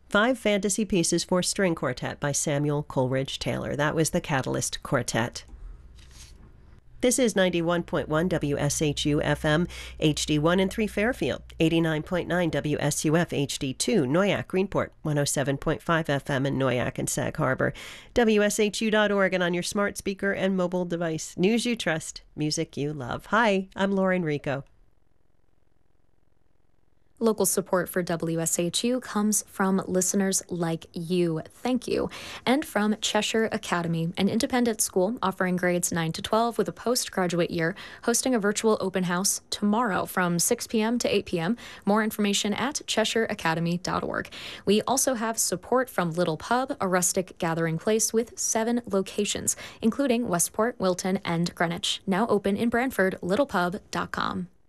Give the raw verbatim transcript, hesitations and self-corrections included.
Five fantasy pieces for string quartet by Samuel Coleridge Taylor. That was the Catalyst Quartet. This is ninety-one point one W S H U F M, H D one and three Fairfield, eighty-nine point nine W S U F H D two, Noyak, Greenport, one oh seven point five F M in Noyak and Sag Harbor, W S H U dot org, and on your smart speaker and mobile device. News you trust, music you love. Hi, I'm Lauren Rico. Local support for W S H U comes from listeners like you. Thank you. And from Cheshire Academy, an independent school offering grades nine to twelve with a postgraduate year, hosting a virtual open house tomorrow from six p.m. to eight p.m. More information at cheshire academy dot org. We also have support from Little Pub, a rustic gathering place with seven locations, including Westport, Wilton, and Greenwich. Now open in Brantford, little pub dot com.